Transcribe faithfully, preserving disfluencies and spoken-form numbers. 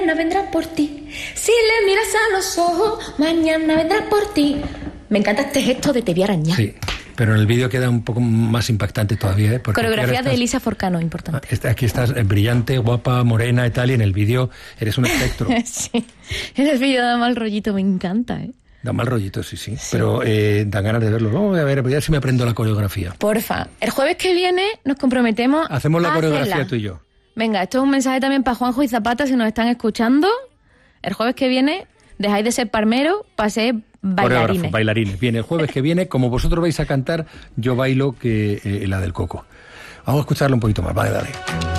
Mañana vendrá por ti. Si le miras a los ojos, mañana vendrá por ti. Me encanta este gesto de te voy a arañar. Sí, pero en el vídeo queda un poco más impactante todavía, ¿eh? Porque coreografía estás, de Elisa Forcano, importante. Aquí estás brillante, guapa, morena y tal, y en el vídeo eres un espectro. Sí, en el vídeo da mal rollito, me encanta, ¿eh? Da mal rollito, sí, sí, sí. Pero eh, dan ganas de verlo. Vamos a ver, a ver si me aprendo la coreografía. Porfa, el jueves que viene nos comprometemos Hacemos la a coreografía hacerla. tú y yo. Venga, esto es un mensaje también para Juanjo y Zapata, si nos están escuchando. El jueves que viene dejáis de ser parmeros para ser bailarines. Coreógrafos, bailarines. Bien, el jueves que viene, como vosotros vais a cantar, yo bailo que eh, la del Coco. Vamos a escucharlo un poquito más. Vale, dale.